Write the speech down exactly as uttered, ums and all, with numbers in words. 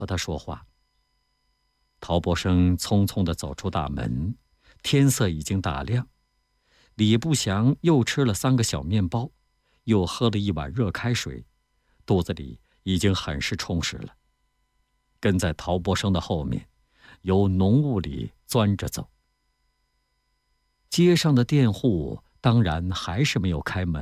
和他说话。陶博生匆匆地走出大门，天色已经大亮。李不祥又吃了三个小面包，又喝了一碗热开水，肚子里已经很是充实了。跟在陶博生的后面，由浓雾里钻着走。街上的店户当然还是没有开门。